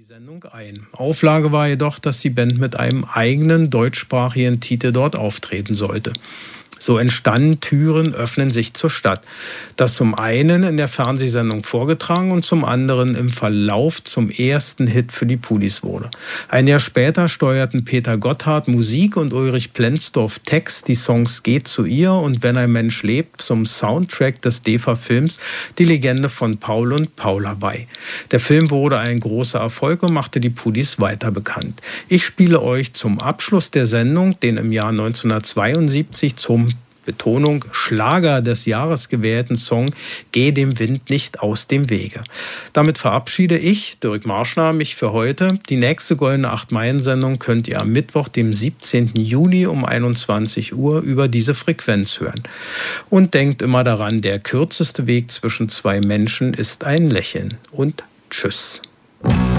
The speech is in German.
Sendung ein. Auflage war jedoch, dass die Band mit einem eigenen deutschsprachigen Titel dort auftreten sollte. So entstanden Türen öffnen sich zur Stadt. Das zum einen in der Fernsehsendung vorgetragen und zum anderen im Verlauf zum ersten Hit für die Pudis wurde. Ein Jahr später steuerten Peter Gotthard Musik und Ulrich Plenzdorf Text die Songs Geht zu ihr und Wenn ein Mensch lebt zum Soundtrack des DEFA-Films Die Legende von Paul und Paula bei. Der Film wurde ein großer Erfolg und machte die Pudis weiter bekannt. Ich spiele euch zum Abschluss der Sendung den im Jahr 1972 zum Betonung Schlager des Jahres gewählten Song Geh dem Wind nicht aus dem Wege. Damit verabschiede ich, Dirk Marschner, mich für heute. Die nächste Goldene 8-Meilen-Sendung könnt ihr am Mittwoch, dem 17. Juni um 21 Uhr über diese Frequenz hören. Und denkt immer daran, der kürzeste Weg zwischen zwei Menschen ist ein Lächeln. Und tschüss.